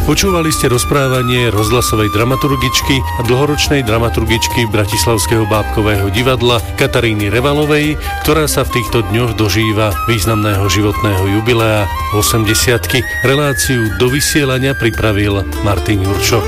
Počúvali ste rozprávanie rozhlasovej dramaturgičky a dlhoročnej dramaturgičky Bratislavského bábkového divadla Kataríny Revalovej, ktorá sa v týchto dňoch dožíva významného životného jubilea 80-ky. Reláciu do vysielania pripravil Martin Jurčo.